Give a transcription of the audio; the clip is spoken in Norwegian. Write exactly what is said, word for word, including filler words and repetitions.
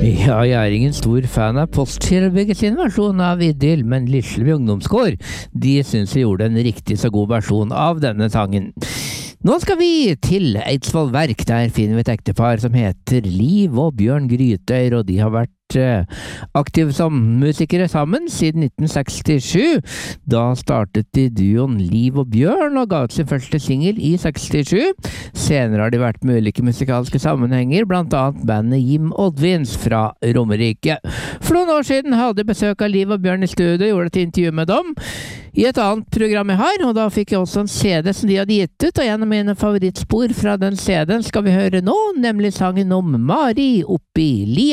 Ja, jeg er ingen stor fan av Postgirobygget sin versjon av Idyll, men Lisleby ungdomskår, de synes jeg gjorde en riktig så god versjon av denne sangen. Nå skal vi til Eidsvoll Verk. Der finner vi et ektepar som heter Liv og Bjørn Grytøyr, og de har vært aktive som musikere sammen siden nitten sekstisju. Da startet de duoen Liv og Bjørn og ga ut sin første single i sekstisju. Senere har de vært med ulike musikalske sammenhenger, blant annet bandet Jim Oddvins fra Romerike. For noen år siden hadde jeg besøk av Liv og Bjørn i studio, gjorde et intervju med dem i et annet program jeg har, og da fikk jeg også en C D som de hadde gitt ut, og en av mine favorittspor fra den C D-en skal vi høre nå, nemlig sangen om Mari oppi Lia.